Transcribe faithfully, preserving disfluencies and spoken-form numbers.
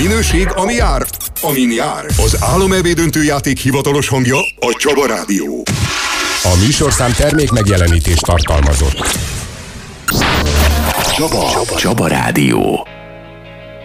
minőség, ami jár, amin jár. Az Álom-é bé döntőjáték hivatalos hangja a Csaba Rádió. A műsorszám termék megjelenítést tartalmazott. Csaba, Csaba Rádió.